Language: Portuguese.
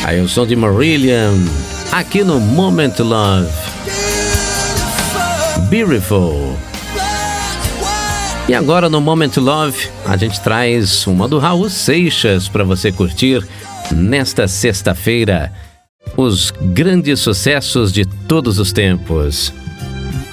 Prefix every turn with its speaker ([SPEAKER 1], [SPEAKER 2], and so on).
[SPEAKER 1] Aí o som de Marillion, aqui no Moment Love. Beautiful. E agora no Moment Love, a gente traz uma do Raul Seixas para você curtir nesta sexta-feira. Os grandes sucessos de todos os tempos.